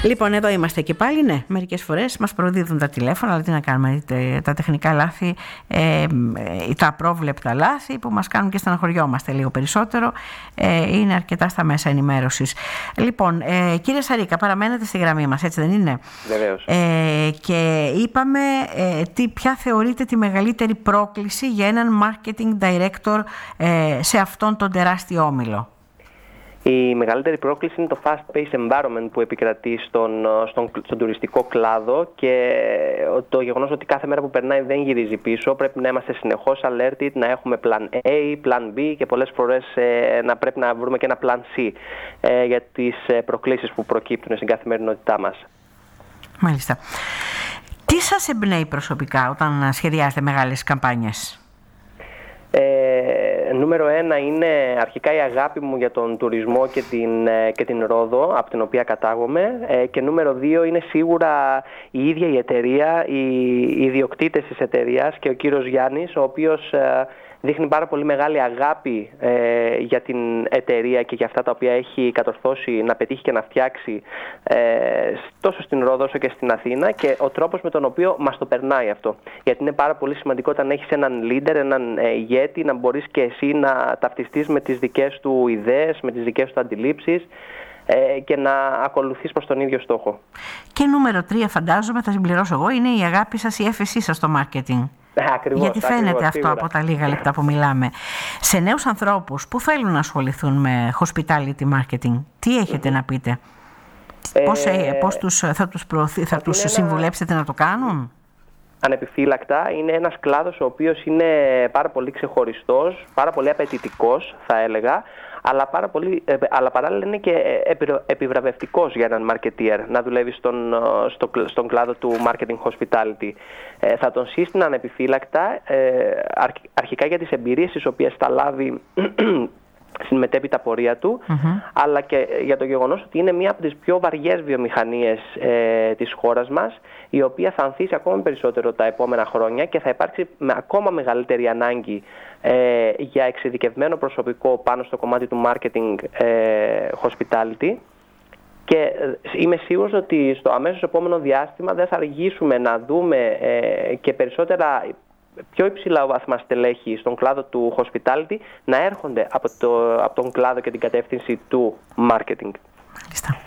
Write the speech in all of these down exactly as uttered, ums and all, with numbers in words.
Λοιπόν, εδώ είμαστε και πάλι. Ναι, μερικές φορές μας προδίδουν τα τηλέφωνα, αλλά τι να κάνουμε, τα τεχνικά λάθη, ε, τα απρόβλεπτα λάθη που μας κάνουν και στεναχωριόμαστε λίγο περισσότερο, ε, είναι αρκετά στα μέσα ενημέρωσης. Λοιπόν, ε, κύριε Σαρίκα, παραμένετε στη γραμμή μας, έτσι δεν είναι? Βεβαίως. Ε, και είπαμε ε, τι, ποια θεωρείτε τη μεγαλύτερη πρόκληση για έναν marketing director ε, σε αυτόν τον τεράστιο όμιλο? Η μεγαλύτερη πρόκληση είναι το fast-paced environment που επικρατεί στον, στον, στον τουριστικό κλάδο και το γεγονός ότι κάθε μέρα που περνάει δεν γυρίζει πίσω. Πρέπει να είμαστε συνεχώς alerted, να έχουμε plan A, plan B και πολλές φορές ε, να πρέπει να βρούμε και ένα plan C ε, για τις προκλήσεις που προκύπτουν στην καθημερινότητά μας. Μάλιστα. Τι σας εμπνέει προσωπικά όταν σχεδιάζετε μεγάλες καμπάνιες? Ε, νούμερο ένα είναι αρχικά η αγάπη μου για τον τουρισμό και την, και την Ρόδο, από την οποία κατάγομαι, ε, και νούμερο δύο είναι σίγουρα η ίδια η εταιρεία, οι, οι ιδιοκτήτες της εταιρείας και ο κύριος Γιάννης, ο οποίος ε, δείχνει πάρα πολύ μεγάλη αγάπη ε, για την εταιρεία και για αυτά τα οποία έχει κατορθώσει να πετύχει και να φτιάξει ε, τόσο στην Ρόδο όσο και στην Αθήνα, και ο τρόπος με τον οποίο μας το περνάει αυτό. Γιατί είναι πάρα πολύ σημαντικό όταν έχεις έναν leader, έναν ε, ηγέτη, να μπορείς και εσύ να ταυτιστείς με τις δικές του ιδέες, με τις δικές του αντιλήψεις ε, και να ακολουθείς προς τον ίδιο στόχο. Και νούμερο τρία, φαντάζομαι, θα συμπληρώσω εγώ, είναι η αγάπη σας, η έφεσή σας στο marketing. Ακριβώς, γιατί φαίνεται ακριβώς, αυτό σίγουρα. Από τα λίγα λεπτά που μιλάμε. Σε νέους ανθρώπους που θέλουν να ασχοληθούν με hospitality marketing, τι έχετε mm-hmm. να πείτε? Ε, πώς, πώς τους, θα τους, προωθή, θα τους συμβουλέψετε ένα... να το κάνουν? Ανεπιφύλακτα, είναι ένας κλάδος ο οποίος είναι πάρα πολύ ξεχωριστός, πάρα πολύ απαιτητικός θα έλεγα, αλλά, πάρα πολύ, αλλά παράλληλα είναι και επιβραβευτικός για έναν marketeer να δουλεύει στον, στο, στον κλάδο του marketing hospitality. Ε, θα τον σύστηνα ανεπιφύλακτα, ε, αρχικά για τις εμπειρίες τις οποίες θα λάβει στην μετέπειτα πορεία του, mm-hmm. αλλά και για το γεγονός ότι είναι μία από τις πιο βαριές βιομηχανίες ε, της χώρας μας, η οποία θα ανθίσει ακόμα περισσότερο τα επόμενα χρόνια και θα υπάρξει με ακόμα μεγαλύτερη ανάγκη ε, για εξειδικευμένο προσωπικό πάνω στο κομμάτι του marketing ε, hospitality. Και είμαι σίγουρος ότι στο αμέσως επόμενο διάστημα δεν θα αργήσουμε να δούμε ε, και περισσότερα πιο υψηλά βάθμα στελέχη στον κλάδο του hospitality να έρχονται από, το, από τον κλάδο και την κατεύθυνση του marketing. Μάλιστα.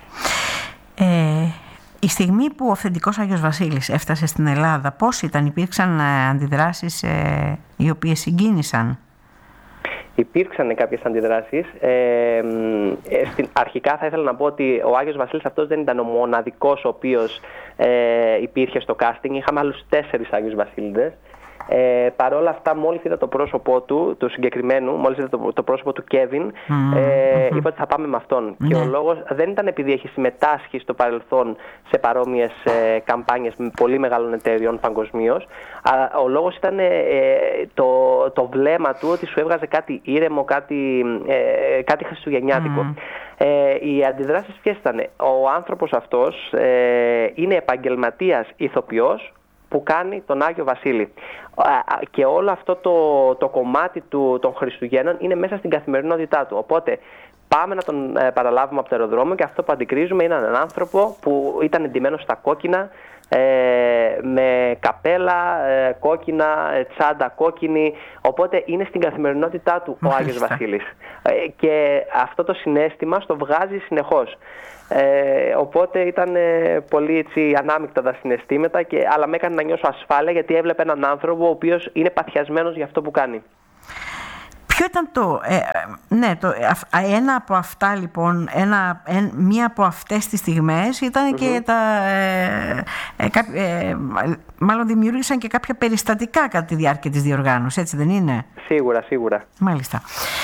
Ε, η στιγμή που ο αυθεντικός Άγιος Βασίλης έφτασε στην Ελλάδα, πώς ήταν, υπήρξαν αντιδράσεις ε, οι οποίες συγκίνησαν? Υπήρξαν κάποιες αντιδράσεις. Ε, ε, στην, αρχικά θα ήθελα να πω ότι ο Άγιος Βασίλης αυτός δεν ήταν ο μοναδικός ο οποίος ε, υπήρχε στο casting. Είχαμε άλλους τέσσερις Άγιους Βασίλειδες. Ε, Παρ' όλα αυτά, μόλις είδα το πρόσωπό του, του συγκεκριμένου, μόλις είδα το, το πρόσωπο του Κέβιν, mm-hmm. ε, είπα ότι θα πάμε με αυτόν. Mm-hmm. Και ο λόγος δεν ήταν επειδή έχει συμμετάσχει στο παρελθόν σε παρόμοιες ε, καμπάνιες με πολύ μεγάλων εταιριών παγκοσμίως. Ο λόγος ήταν ε, το, το βλέμμα του, ότι σου έβγαζε κάτι ήρεμο, κάτι, ε, κάτι χριστουγεννιάτικο. Mm-hmm. Ε, οι αντιδράσεις ποιες ήταν? Ο άνθρωπος αυτός ε, είναι επαγγελματίας ηθοποιός που κάνει τον Άγιο Βασίλη. Και όλο αυτό το, το κομμάτι του, των Χριστουγέννων είναι μέσα στην καθημερινότητά του. Οπότε πάμε να τον ε, παραλάβουμε από το αεροδρόμιο και αυτό που αντικρίζουμε είναι έναν άνθρωπο που ήταν εντυμένος στα κόκκινα, ε, με καπέλα ε, κόκκινα, ε, τσάντα κόκκινη. Οπότε είναι στην καθημερινότητά του ο Άγιος Βασίλης. Ε, και αυτό το συναίσθημα στο βγάζει συνεχώς. Ε, οπότε ήταν ε, πολύ έτσι, ανάμεικτα τα συναισθήματα, και, αλλά με έκανε να νιώσω ασφάλεια γιατί έβλεπε έναν άνθρωπο ο οποίος είναι παθιασμένος για αυτό που κάνει. Ποιο ήταν το, ε, ναι, το, ένα από αυτά λοιπόν, ένα, ε, μία από αυτές τις στιγμές ήταν mm-hmm. και τα, ε, ε, ε, μάλλον δημιούργησαν και κάποια περιστατικά κατά τη διάρκεια της διοργάνωσης, έτσι δεν είναι? Σίγουρα, σίγουρα. Μάλιστα.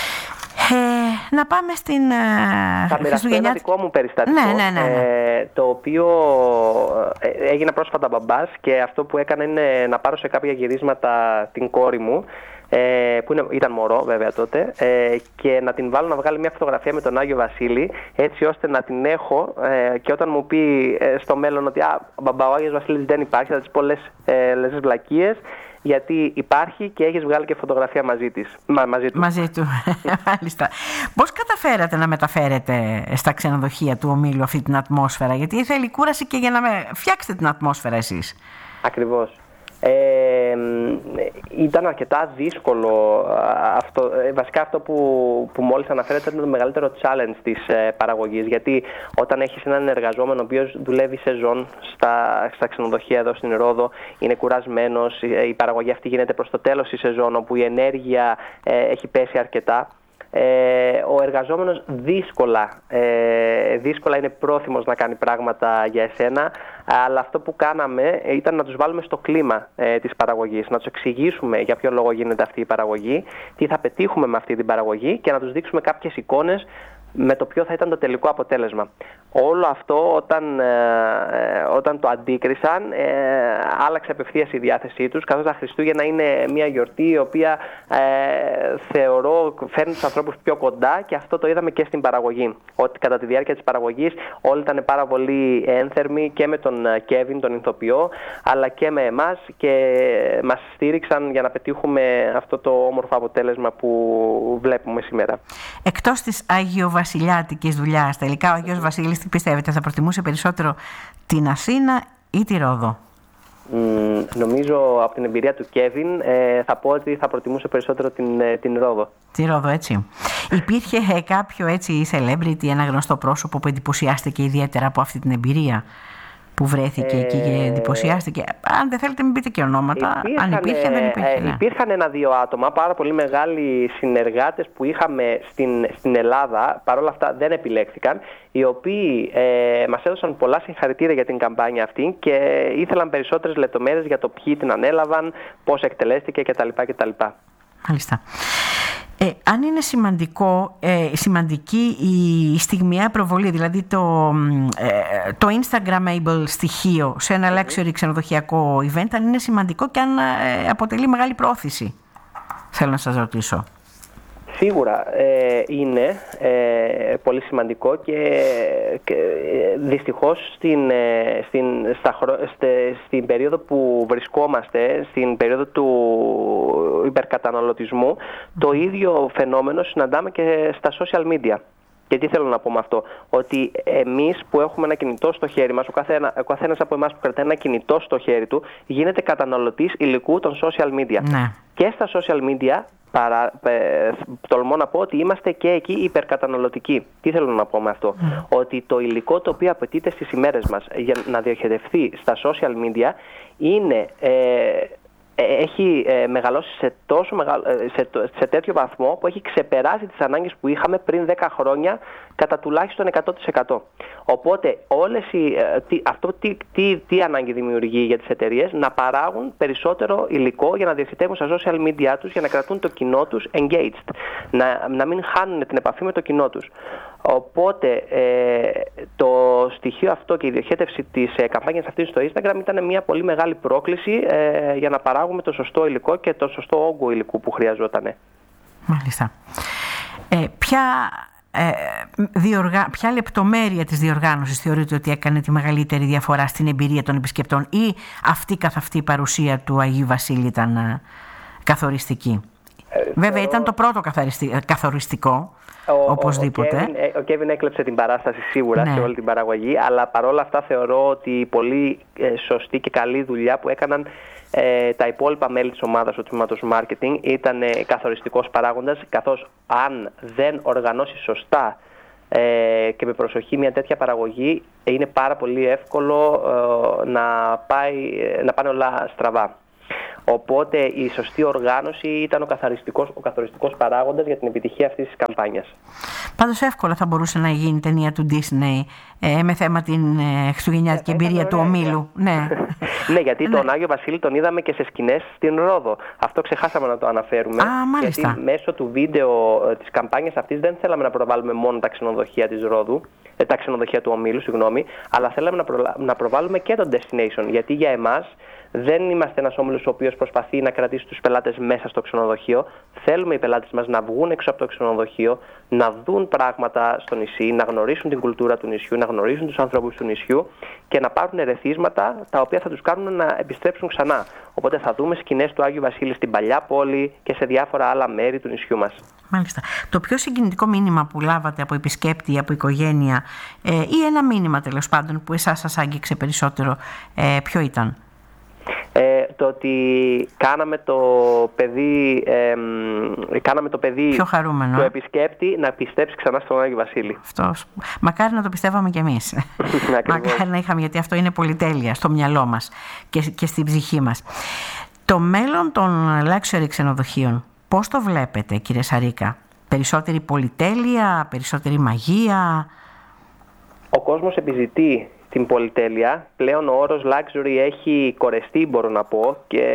Ε, να πάμε στην Θα μοιραστώ ένα δικό μου περιστατικό, ναι, ναι, ναι, ναι. Ε, το οποίο ε, έγινα πρόσφατα μπαμπάς, και αυτό που έκανα είναι να πάρω σε κάποια γυρίσματα την κόρη μου, ε, που είναι, ήταν μωρό βέβαια τότε, ε, και να την βάλω να βγάλει μια φωτογραφία με τον Άγιο Βασίλη, έτσι ώστε να την έχω ε, και όταν μου πει ε, στο μέλλον ότι α, μπαμπά, ο Άγιος Βασίλης δεν υπάρχει, θα της πω λες, ε, λες βλακίες, γιατί υπάρχει και έχεις βγάλει και φωτογραφία μαζί, της, μα, μαζί του. Μαζί του, μάλιστα. Πώς καταφέρατε να μεταφέρετε στα ξενοδοχεία του ομίλου αυτή την ατμόσφαιρα, γιατί θέλει κούραση και για να με... φτιάξετε την ατμόσφαιρα εσείς. Ακριβώς. Ε, ήταν αρκετά δύσκολο αυτό, βασικά αυτό που, που μόλις αναφέρετε είναι το μεγαλύτερο challenge της ε, παραγωγής, γιατί όταν έχεις έναν εργαζόμενο ο οποίος δουλεύει σεζόν στα, στα ξενοδοχεία εδώ στην Ρόδο, είναι κουρασμένος, η παραγωγή αυτή γίνεται προς το τέλος της σεζόν όπου η ενέργεια ε, έχει πέσει αρκετά. Ε, ο εργαζόμενος δύσκολα, ε, δύσκολα είναι πρόθυμος να κάνει πράγματα για εσένα, αλλά αυτό που κάναμε ήταν να τους βάλουμε στο κλίμα ε, της παραγωγής, να τους εξηγήσουμε για ποιο λόγο γίνεται αυτή η παραγωγή, τι θα πετύχουμε με αυτή την παραγωγή και να τους δείξουμε κάποιες εικόνες με το ποιο θα ήταν το τελικό αποτέλεσμα. Όλο αυτό όταν, ε, όταν το αντίκρισαν ε, άλλαξε απευθείας η διάθεσή τους, καθώς τα Χριστούγεννα είναι μια γιορτή η οποία ε, θεωρώ φέρνει τους ανθρώπους πιο κοντά, και αυτό το είδαμε και στην παραγωγή. Ότι κατά τη διάρκεια της παραγωγής όλοι ήταν πάρα πολύ ένθερμοι και με τον Κέβιν, τον ηθοποιό, αλλά και με εμάς, και μας στήριξαν για να πετύχουμε αυτό το όμορφο αποτέλεσμα που βλέπουμε σήμερα. Εκτός της αγιοβασιλιάτικης δουλειάς, τελικά ο Άγιος Βασίλης, τι πιστεύετε, θα προτιμούσε περισσότερο την Αθήνα ή τη Ρόδο? Mm, νομίζω από την εμπειρία του Κέβιν ε, θα πω ότι θα προτιμούσε περισσότερο την, ε, την Ρόδο. Τη Ρόδο, έτσι. Υπήρχε ε, κάποιο έτσι celebrity, ένα γνωστό πρόσωπο που εντυπωσιάστηκε ιδιαίτερα από αυτή την εμπειρία που βρέθηκε ε, εκεί και εντυπωσιάστηκε? Αν δεν θέλετε μην πείτε και ονόματα, υπήρχαν, αν υπήρχε δεν υπήρχε. Ε, ναι. Υπήρχαν ένα-δύο άτομα, πάρα πολύ μεγάλοι συνεργάτες που είχαμε στην, στην Ελλάδα, παρόλα αυτά δεν επιλέχθηκαν, οι οποίοι ε, μας έδωσαν πολλά συγχαρητήρια για την καμπάνια αυτή και ήθελαν περισσότερες λεπτομέρειες για το ποιοι την ανέλαβαν, πώς εκτελέστηκε κτλ. κτλ. Μάλιστα. Ε, αν είναι σημαντικό, ε, σημαντική η στιγμιαία προβολή, δηλαδή το, ε, το Instagramable στοιχείο σε ένα luxury ξενοδοχειακό event, αν είναι σημαντικό και αν ε, αποτελεί μεγάλη πρόθεση, θέλω να σας ρωτήσω. Σίγουρα ε, είναι ε, πολύ σημαντικό και, και ε, δυστυχώς στην, ε, στην, στα, στε, στην περίοδο που βρισκόμαστε, στην περίοδο του υπερκαταναλωτισμού, το ίδιο φαινόμενο συναντάμε και στα social media. Και τι θέλω να πω με αυτό? Ότι εμείς που έχουμε ένα κινητό στο χέρι μας, ο, καθένα, ο καθένας από εμάς που κρατάει ένα κινητό στο χέρι του, γίνεται καταναλωτής υλικού των social media. Ναι. Και στα social media Παρα, ε, τολμώ να πω ότι είμαστε και εκεί υπερκαταναλωτικοί. Τι θέλω να πω με αυτό? Mm. Ότι το υλικό το οποίο απαιτείται στις ημέρες μας για να διοχετευθεί στα social media είναι, ε, έχει ε, μεγαλώσει σε, τόσο μεγαλ, σε, σε τέτοιο βαθμό που έχει ξεπεράσει τις ανάγκες που είχαμε πριν δέκα χρόνια κατά τουλάχιστον εκατό τοις εκατό. Οπότε όλες οι, τι, αυτό τι, τι, τι ανάγκη δημιουργεί για τις εταιρείες? Να παράγουν περισσότερο υλικό για να διοχετεύουν στα social media τους, για να κρατούν το κοινό τους engaged, να, να μην χάνουν την επαφή με το κοινό τους. Οπότε ε, το στοιχείο αυτό και η διοχέτευση της ε, καμπάνιας αυτής στο Instagram ήταν μια πολύ μεγάλη πρόκληση ε, για να παράγουμε το σωστό υλικό και το σωστό όγκο υλικού που χρειαζότανε. Μάλιστα. Ε, ποια, ε, διοργα... ποια λεπτομέρεια της διοργάνωσης θεωρείτε ότι έκανε τη μεγαλύτερη διαφορά στην εμπειρία των επισκεπτών, ή αυτή καθ' αυτή η παρουσία του Αγίου Βασίλη ήταν ε, καθοριστική? Ε, Βέβαια ήταν το πρώτο καθοριστικό. Ο, οπωσδήποτε. Ο Κέβιν έκλεψε την παράσταση σίγουρα, ναι, σε όλη την παραγωγή, αλλά παρόλα αυτά θεωρώ ότι η πολύ ε, σωστή και καλή δουλειά που έκαναν ε, τα υπόλοιπα μέλη της ομάδας του τμήματος marketing ήταν ε, καθοριστικός παράγοντας, καθώς αν δεν οργανώσει σωστά ε, και με προσοχή μια τέτοια παραγωγή, είναι πάρα πολύ εύκολο ε, να, πάει, να πάνε όλα στραβά. Οπότε η σωστή οργάνωση ήταν ο καθοριστικός, ο καθοριστικός παράγοντας για την επιτυχία αυτής της καμπάνιας. Πάντως εύκολα θα μπορούσε να γίνει ταινία του Disney ε, με θέμα την ε, χριστουγεννιάτικη εμπειρία ε, του ομίλου. Ναι, ναι, γιατί τον Άγιο Βασίλη τον είδαμε και σε σκηνές στην Ρόδο. Αυτό ξεχάσαμε να το αναφέρουμε. Α, μάλιστα. Γιατί μέσω του βίντεο της καμπάνιας αυτής δεν θέλαμε να προβάλλουμε μόνο τα ξενοδοχεία της Ρόδου, ε, τα ξενοδοχεία του ομίλου, συγγνώμη, αλλά θέλαμε να, προ, να προβάλλουμε και τον destination. Γιατί για εμάς δεν είμαστε ένας όμιλος ο οποίος προσπαθεί να κρατήσει τους πελάτες μέσα στο ξενοδοχείο. Θέλουμε οι πελάτες μας να βγουν έξω από το ξενοδοχείο, να δουν πράγματα στο νησί, να γνωρίσουν την κουλτούρα του νησιού, να γνωρίσουν γνωρίζουν τους ανθρώπους του νησιού και να πάρουν ερεθίσματα τα οποία θα τους κάνουν να επιστρέψουν ξανά. Οπότε θα δούμε σκηνές του Άγιου Βασίλη στην παλιά πόλη και σε διάφορα άλλα μέρη του νησιού μας. Μάλιστα. Το πιο συγκινητικό μήνυμα που λάβατε από επισκέπτη ή από οικογένεια ε, ή ένα μήνυμα τέλος πάντων που εσάς σας άγγιξε περισσότερο, ε, ποιο ήταν? Ε, το ότι κάναμε το παιδί, ε, κάναμε το παιδί πιο χαρούμενο, του επισκέπτη να πιστέψει ξανά στον Άγιο Βασίλη. Αυτός. Μακάρι να το πιστεύαμε κι εμείς. Μακάρι να είχαμε, γιατί αυτό είναι πολυτέλεια στο μυαλό μας και, και στην ψυχή μας. Το μέλλον των luxury ξενοδοχείων, πώς το βλέπετε, κύριε Σαρίκα? Περισσότερη πολυτέλεια, περισσότερη μαγεία? Ο κόσμος επιζητεί την πολυτέλεια. Πλέον ο όρος luxury έχει κορεστεί, μπορώ να πω, και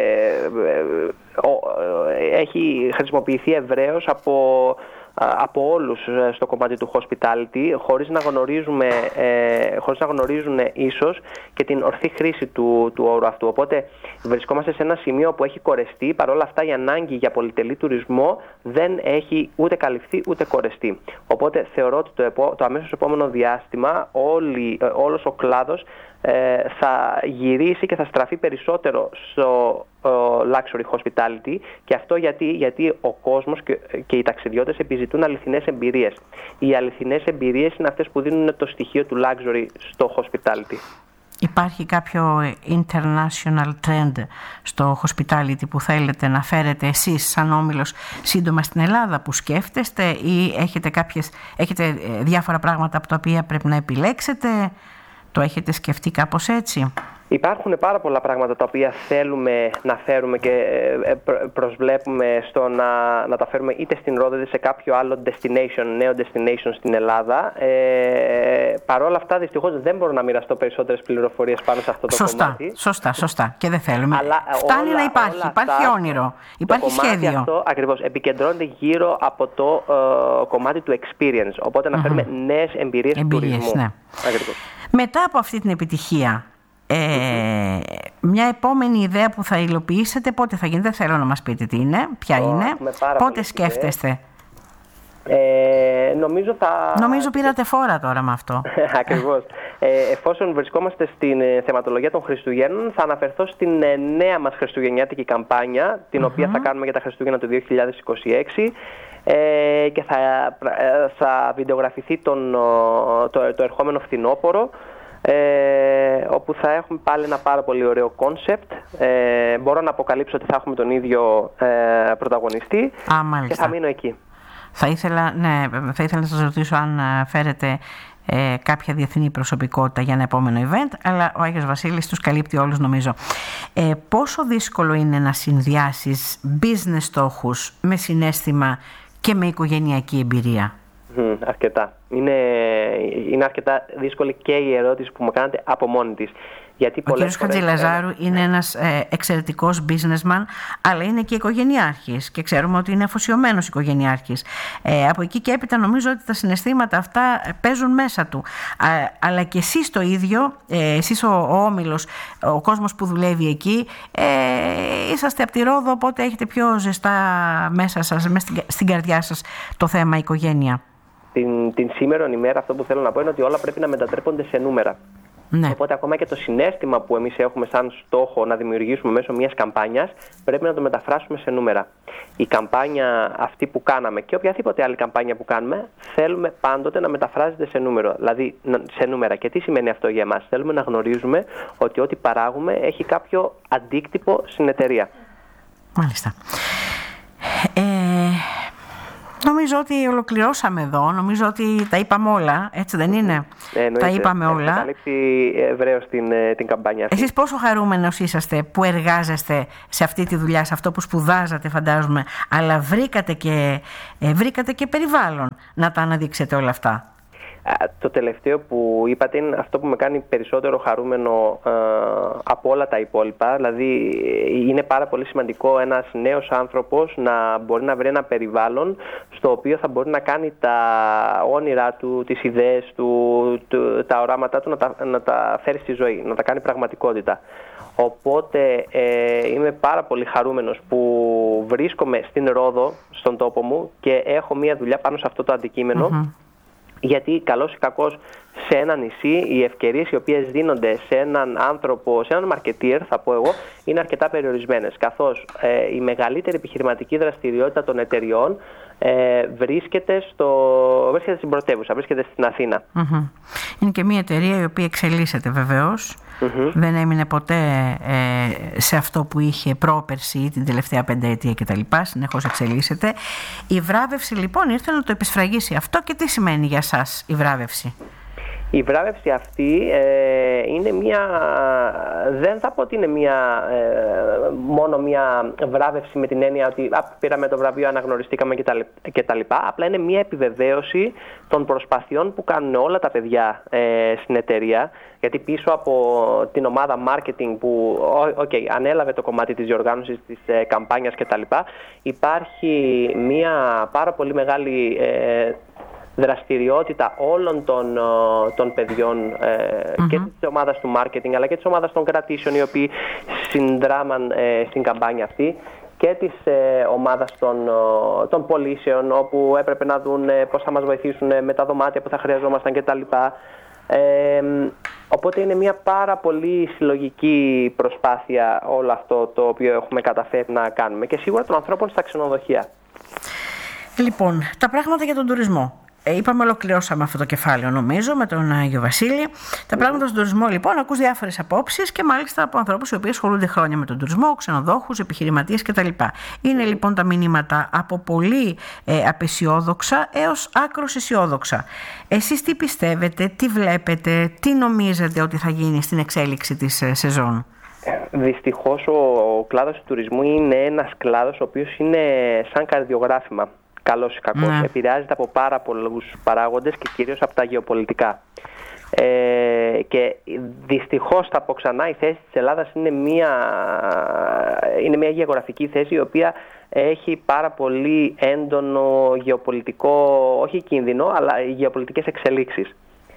έχει χρησιμοποιηθεί ευρέως από, από όλους στο κομμάτι του hospitality, χωρίς να γνωρίζουμε, ε, χωρίς να γνωρίζουν ίσως και την ορθή χρήση του, του όρου αυτού. Οπότε βρισκόμαστε σε ένα σημείο που έχει κορεστεί. Παρ' όλα αυτά η ανάγκη για πολυτελή τουρισμό δεν έχει ούτε καλυφθεί ούτε κορεστεί. Οπότε θεωρώ ότι το, επό, το αμέσως επόμενο διάστημα όλοι, όλος ο κλάδος ε, θα γυρίσει και θα στραφεί περισσότερο στο luxury hospitality, και αυτό γιατί, γιατί ο κόσμος και, και οι ταξιδιώτες επιζητούν αληθινές εμπειρίες. Οι αληθινές εμπειρίες είναι αυτές που δίνουν το στοιχείο του luxury στο hospitality. Υπάρχει κάποιο international trend στο hospitality που θέλετε να φέρετε εσείς σαν όμιλος σύντομα στην Ελλάδα, που σκέφτεστε, ή έχετε, κάποιες, έχετε διάφορα πράγματα από τα οποία πρέπει να επιλέξετε? Το έχετε σκεφτεί κάπως έτσι? Υπάρχουν πάρα πολλά πράγματα τα οποία θέλουμε να φέρουμε και προσβλέπουμε στο να, να τα φέρουμε είτε στην Ρόδο είτε σε κάποιο άλλο destination, νέο destination στην Ελλάδα. Ε, Παρ' όλα αυτά, δυστυχώς δεν μπορώ να μοιραστώ περισσότερες πληροφορίες πάνω σε αυτό το σωστά, κομμάτι. Σωστά, σωστά. Και δεν θέλουμε. Αλλά φτάνει όλα, να υπάρχει. όλα υπάρχει αυτά, όνειρο. Υπάρχει το σχέδιο. Κομμάτι αυτό ακριβώς επικεντρώνεται γύρω από το uh, κομμάτι του experience. Οπότε να φέρουμε mm-hmm. νέες εμπειρίες, εμπειρίες τουρισμού. Ναι. Μετά από αυτή την επιτυχία, Ε, μια επόμενη ιδέα που θα υλοποιήσετε, πότε θα γίνει? Δεν θέλω να μας πείτε τι είναι, ποια oh, είναι, πότε σκέφτεστε? Ε, νομίζω θα... Νομίζω πήρατε φόρα τώρα με αυτό. Ακριβώς. Ε, εφόσον βρισκόμαστε στην ε, θεματολογία των Χριστουγέννων, θα αναφερθώ στην ε, νέα μας χριστουγεννιάτικη καμπάνια, την mm-hmm. οποία θα κάνουμε για τα Χριστούγεννα του δύο χιλιάδες είκοσι έξι, ε, και θα, ε, θα βιντεογραφηθεί τον, το, το ερχόμενο φθινόπωρο, Ε, όπου θα έχουμε πάλι ένα πάρα πολύ ωραίο κόνσεπτ. Ε, μπορώ να αποκαλύψω ότι θα έχουμε τον ίδιο ε, πρωταγωνιστή. Α, και θα μείνω εκεί. Θα ήθελα, ναι, θα ήθελα να σας ρωτήσω αν φέρετε ε, κάποια διεθνή προσωπικότητα για ένα επόμενο event, αλλά ο Άγιος Βασίλης τους καλύπτει όλους, νομίζω. Ε, πόσο δύσκολο είναι να συνδυάσεις business στόχους με συναίσθημα και με οικογενειακή εμπειρία? Mm, αρκετά. Είναι, είναι αρκετά δύσκολη και η ερώτηση που μου κάνατε από μόνη της. Γιατί ο κ. Χατζηλαζάρου ε, είναι ένας ε, εξαιρετικός businessman, αλλά είναι και οικογενειάρχης και ξέρουμε ότι είναι αφοσιωμένος οικογενειάρχης. Ε, από εκεί και έπειτα νομίζω ότι τα συναισθήματα αυτά παίζουν μέσα του. Α, αλλά και εσείς το ίδιο, ε, εσείς ο, ο όμιλος, ο κόσμος που δουλεύει εκεί, ε, είσαστε από τη Ρόδο, οπότε έχετε πιο ζεστά μέσα σας, μέσα στην, στην καρδιά σας το θέμα οικογένεια. Την, την σήμερον ημέρα αυτό που θέλω να πω είναι ότι όλα πρέπει να μετατρέπονται σε νούμερα. Ναι. Οπότε ακόμα και το συναίσθημα που εμείς έχουμε σαν στόχο να δημιουργήσουμε μέσω μιας καμπάνιας πρέπει να το μεταφράσουμε σε νούμερα. Η καμπάνια αυτή που κάναμε και οποιαδήποτε άλλη καμπάνια που κάνουμε θέλουμε πάντοτε να μεταφράζεται σε νούμερο, δηλαδή σε νούμερα. Και τι σημαίνει αυτό για εμάς? Θέλουμε να γνωρίζουμε ότι ό,τι παράγουμε έχει κάποιο αντίκτυπο στην εταιρεία. Μάλιστα. Ε... Νομίζω ότι ολοκληρώσαμε εδώ. Νομίζω ότι τα είπαμε όλα, έτσι δεν είναι? Ε, τα είπαμε όλα. Έχει καλύψει ευρέως την, την καμπάνια αυτή. Εσείς πόσο χαρούμενος είσαστε που εργάζεστε σε αυτή τη δουλειά, σε αυτό που σπουδάζατε, φαντάζομαι, αλλά βρήκατε και, ε, βρήκατε και περιβάλλον να τα αναδείξετε όλα αυτά? Το τελευταίο που είπατε είναι αυτό που με κάνει περισσότερο χαρούμενο ε, από όλα τα υπόλοιπα. Δηλαδή είναι πάρα πολύ σημαντικό ένας νέος άνθρωπος να μπορεί να βρει ένα περιβάλλον στο οποίο θα μπορεί να κάνει τα όνειρά του, τις ιδέες του, του τα οράματά του να τα, να τα φέρει στη ζωή, να τα κάνει πραγματικότητα. Οπότε ε, είμαι πάρα πολύ χαρούμενος που βρίσκομαι στην Ρόδο, στον τόπο μου, και έχω μία δουλειά πάνω σε αυτό το αντικείμενο. Mm-hmm. Γιατί καλώς ή κακώς σε ένα νησί οι ευκαιρίες οι οποίες δίνονται σε έναν άνθρωπο, σε έναν μαρκετήρ θα πω εγώ, είναι αρκετά περιορισμένες. Καθώς ε, η μεγαλύτερη επιχειρηματική δραστηριότητα των εταιριών ε, βρίσκεται, στο, βρίσκεται στην πρωτεύουσα, βρίσκεται στην Αθήνα. Mm-hmm. Είναι και μια εταιρεία η οποία εξελίσσεται βεβαίως. Mm-hmm. Δεν έμεινε ποτέ ε, σε αυτό που είχε πρόπερση ή την τελευταία πενταετία κτλ. Συνεχώς εξελίσσεται. Η βράβευση λοιπόν ήρθε να το επισφραγίσει αυτό. Και τι σημαίνει για σας η βράβευση? Η βράβευση αυτή ε, είναι μια, δεν θα πω ότι είναι μια, ε, μόνο μια βράβευση με την έννοια ότι α, πήραμε το βραβείο, αναγνωριστήκαμε κτλ. Απλά είναι μια επιβεβαίωση των προσπαθειών που κάνουν όλα τα παιδιά ε, στην εταιρεία. Γιατί πίσω από την ομάδα marketing που okay, ανέλαβε το κομμάτι της διοργάνωσης της ε, καμπάνιας κτλ. Υπάρχει μια πάρα πολύ μεγάλη ε, δραστηριότητα όλων των, των παιδιών ε, mm-hmm. και της ομάδας του marketing αλλά και της ομάδας των κρατήσεων οι οποίοι συνδράμαν ε, στην καμπάνια αυτή και της ε, ομάδας των, των πωλήσεων όπου έπρεπε να δουν ε, πώς θα μας βοηθήσουν με τα δωμάτια που θα χρειαζόμασταν κτλ. Ε, οπότε είναι μια πάρα πολύ συλλογική προσπάθεια όλο αυτό το οποίο έχουμε καταφέρει να κάνουμε και σίγουρα των ανθρώπων στα ξενοδοχεία. Λοιπόν, τα πράγματα για τον τουρισμό. Ε, είπαμε, ολοκληρώσαμε αυτό το κεφάλαιο νομίζω με τον Άγιο Βασίλη. Τα πράγματα στον τουρισμό λοιπόν, ακούς διάφορες απόψεις και μάλιστα από ανθρώπους οι οποίοι ασχολούνται χρόνια με τον τουρισμό, ξενοδόχους, επιχειρηματίες κτλ. Είναι λοιπόν τα μηνύματα από πολύ ε, απεσιόδοξα έως άκρως αισιόδοξα. Εσείς τι πιστεύετε, τι βλέπετε, τι νομίζετε ότι θα γίνει στην εξέλιξη της ε, σεζόν? Δυστυχώς ο, ο κλάδος του τουρισμού είναι ένας κλάδος ο οποίος είναι σαν καρδιογράφημα. Καλώς ή κακώς. Ναι. Επηρεάζεται από πάρα πολλούς παράγοντες και κυρίως από τα γεωπολιτικά. Ε, και δυστυχώς θα πω ξανά, η θέση της Ελλάδας είναι μια, είναι μια γεωγραφική θέση η οποία έχει πάρα πολύ έντονο γεωπολιτικό, όχι κίνδυνο, αλλά γεωπολιτικές εξελίξεις.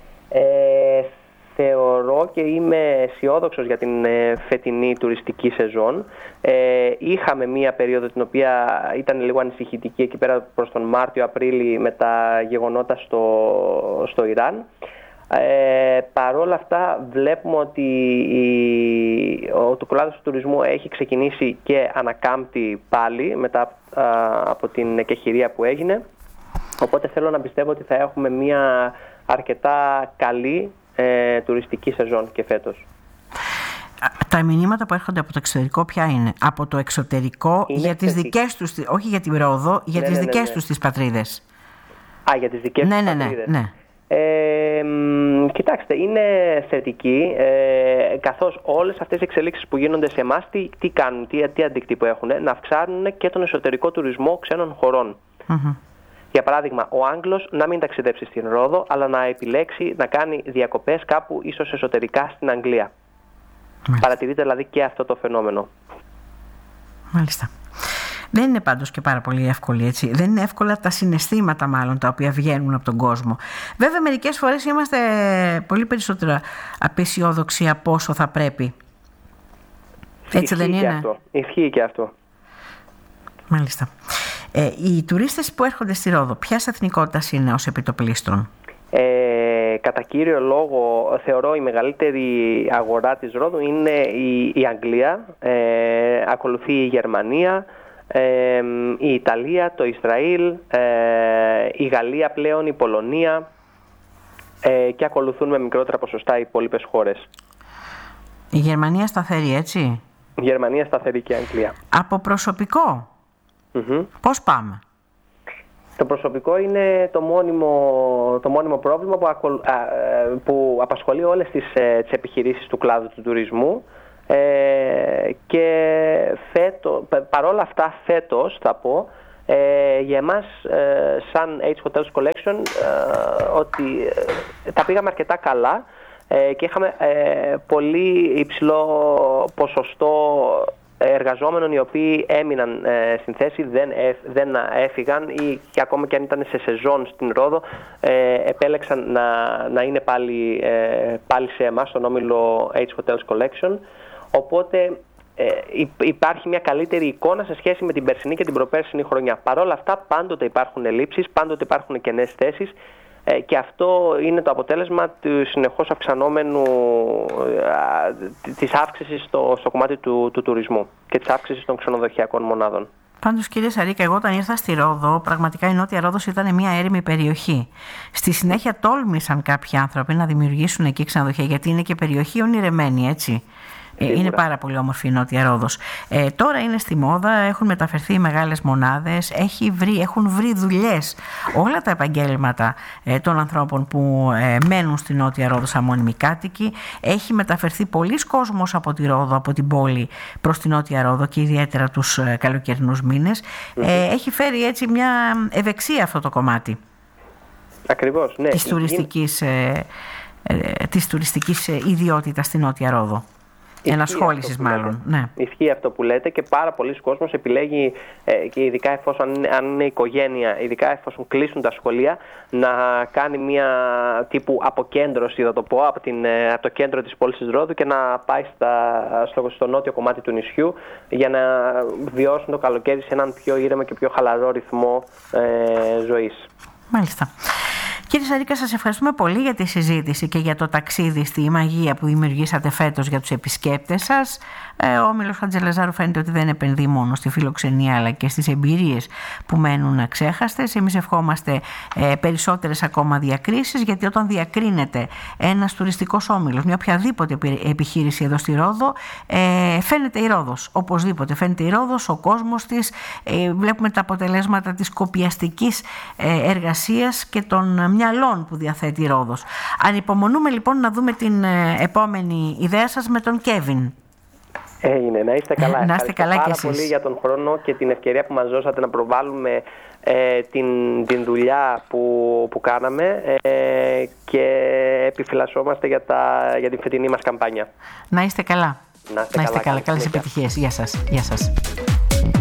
Ε, Θεωρώ και είμαι αισιόδοξος για την ε, φετινή τουριστική σεζόν. Ε, είχαμε μία περίοδο την οποία ήταν λίγο ανησυχητική εκεί πέρα προς τον Μάρτιο-Απρίλη με τα γεγονότα στο, στο Ιράν. Ε, Παρ' όλα αυτά βλέπουμε ότι η, ο το κλάδος του τουρισμού έχει ξεκινήσει και ανακάμπτει πάλι μετά α, από την εκεχηρία που έγινε. Οπότε θέλω να πιστεύω ότι θα έχουμε μία αρκετά καλή Ε, τουριστική σεζόν και φέτος. Τα μηνύματα που έρχονται από το εξωτερικό ποια είναι? Από το εξωτερικό είναι για τις δικές τους, όχι για την Ρόδο, για ναι, τις ναι, ναι, δικές ναι. τους τις πατρίδες. Α, για τις δικές ναι, τους ναι, πατρίδες. Ναι, ναι. Ε, μ, κοιτάξτε, είναι θετική, ε, καθώς όλες αυτές οι εξελίξεις που γίνονται σε εμάς, τι, τι κάνουν, τι, τι αντίκτυπο έχουν, να αυξάνουν και τον εσωτερικό τουρισμό ξένων χωρών. Mm-hmm. Για παράδειγμα, ο Άγγλος να μην ταξιδέψει στην Ρόδο, αλλά να επιλέξει να κάνει διακοπές κάπου ίσως εσωτερικά στην Αγγλία. Μάλιστα. Παρατηρείται δηλαδή και αυτό το φαινόμενο. Μάλιστα. Δεν είναι πάντως και πάρα πολύ εύκολη, έτσι. Δεν είναι εύκολα τα συναισθήματα μάλλον τα οποία βγαίνουν από τον κόσμο. Βέβαια μερικές φορές είμαστε πολύ περισσότερο απεσιόδοξοι από όσο θα πρέπει. Έτσι Ισχύει δεν είναι? Και αυτό. Ισχύει και αυτό. Μάλιστα. Ε, οι τουρίστες που έρχονται στη Ρόδο, ποιας εθνικότητας είναι ως επιτοπλίστων? Ε, κατά κύριο λόγο θεωρώ η μεγαλύτερη αγορά της Ρόδου είναι η, η Αγγλία, ε, ακολουθεί η Γερμανία, ε, η Ιταλία, το Ισραήλ, ε, η Γαλλία πλέον, η Πολωνία ε, και ακολουθούν με μικρότερα ποσοστά οι υπόλοιπες χώρες. Η Γερμανία σταθερή, έτσι? Η Γερμανία σταθερή και η Αγγλία. Από προσωπικό, mm-hmm. πώς πάμε? Το προσωπικό είναι το μόνιμο, το μόνιμο πρόβλημα που, ακολ, α, που απασχολεί όλες τις, τις επιχειρήσεις του κλάδου του τουρισμού ε, και φέτο, παρόλα αυτά φέτος θα πω ε, για εμάς ε, σαν H Hotels Collection ε, ότι ε, τα πήγαμε αρκετά καλά ε, και είχαμε ε, πολύ υψηλό ποσοστό εργαζόμενων οι οποίοι έμειναν ε, στην θέση, δεν, ε, δεν έφυγαν ή και ακόμα και αν ήταν σε σεζόν στην Ρόδο ε, επέλεξαν να, να είναι πάλι, ε, πάλι σε εμάς, στον όμιλο H Hotels Collection. Οπότε ε, υπάρχει μια καλύτερη εικόνα σε σχέση με την περσινή και την προπέρσινη χρονιά. Παρ' όλα αυτά πάντοτε υπάρχουν ελλείψεις, πάντοτε υπάρχουν κενές θέσεις. Ε, και αυτό είναι το αποτέλεσμα του συνεχώς αυξανόμενου, ε, της αύξησης στο, στο κομμάτι του, του τουρισμού και της αύξησης των ξενοδοχειακών μονάδων. Πάντως, κύριε Σαρίκα, εγώ όταν ήρθα στη Ρόδο, πραγματικά η Νότια Ρόδος ήταν μια έρημη περιοχή. Στη συνέχεια τόλμησαν κάποιοι άνθρωποι να δημιουργήσουν εκεί ξενοδοχεία, γιατί είναι και περιοχή ονειρεμένη, έτσι. Σίγουρα. Είναι πάρα πολύ όμορφη η Νότια Ρόδος. Ε, τώρα είναι στη μόδα, έχουν μεταφερθεί μεγάλες μονάδες, έχει βρει, έχουν βρει δουλειές όλα τα επαγγέλματα ε, των ανθρώπων που ε, μένουν στη Νότια Ρόδο σαν μόνιμοι κάτοικοι. Έχει μεταφερθεί πολλής κόσμος από τη Ρόδο, από την πόλη προς τη Νότια Ρόδο και ιδιαίτερα τους ε, καλοκαιρινούς μήνες. Mm-hmm. Ε, έχει φέρει έτσι μια ευεξία αυτό το κομμάτι. Ακριβώς, ναι. Της τουριστικής, ε, ε, της τουριστικής ε, ιδιότητας στη Νότια Ρόδο. Ενασχόλησης μάλλον. Ναι. Ισχύει αυτό που λέτε και πάρα πολλοί κόσμος επιλέγει, ε, και ειδικά εφόσον αν είναι οικογένεια, ειδικά εφόσον κλείσουν τα σχολεία, να κάνει μια τύπου αποκέντρωση, θα το πω, από, την, από το κέντρο της πόλης της Ρόδου και να πάει στα, στο, στο νότιο κομμάτι του νησιού για να βιώσουν το καλοκαίρι σε έναν πιο ήρεμο και πιο χαλαρό ρυθμό ε, ζωής. Μάλιστα. Κύριε Σαρίκα, σας ευχαριστούμε πολύ για τη συζήτηση και για το ταξίδι στη μαγεία που δημιουργήσατε φέτος για τους επισκέπτες σας. Ε, ο Όμιλος Χατζηλαζάρου φαίνεται ότι δεν επενδύει μόνο στη φιλοξενία αλλά και στις εμπειρίες που μένουν αξέχαστες. Εμείς ευχόμαστε ε, περισσότερες ακόμα διακρίσεις, γιατί όταν διακρίνεται ένας τουριστικός όμιλος, μια οποιαδήποτε επιχείρηση εδώ στη Ρόδο, ε, φαίνεται η Ρόδος. Οπωσδήποτε φαίνεται η Ρόδος, ο κόσμος της. Ε, βλέπουμε τα αποτελέσματα της κοπιαστικής ε, εργασίας και των μυαλών που διαθέτει η Ρόδος. Ανυπομονούμε λοιπόν να δούμε την ε, επόμενη ιδέα σας με τον Κέβιν. Έγινε, να είστε καλά. Να είστε καλά πάρα και πολύ εσείς. για τον χρόνο και την ευκαιρία που μας δώσατε να προβάλλουμε ε, την, την δουλειά που, που κάναμε ε, και επιφυλασσόμαστε για, τα, για την φετινή μας καμπάνια. Να είστε καλά. Να είστε, να είστε καλά. καλά. Καλές επιτυχίες. Γεια σας. Γεια σας.